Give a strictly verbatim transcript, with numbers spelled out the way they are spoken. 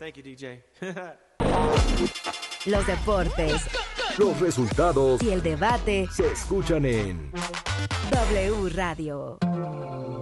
Thank you, D J. Los deportes, los resultados y el debate se escuchan en W Radio.